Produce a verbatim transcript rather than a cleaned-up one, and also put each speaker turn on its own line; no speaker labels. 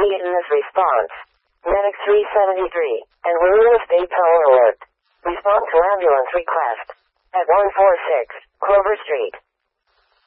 Wheaton's response. Medic three seventy-three, and Willow State Power Alert. Respond to ambulance request. At one forty-six, Clover Street.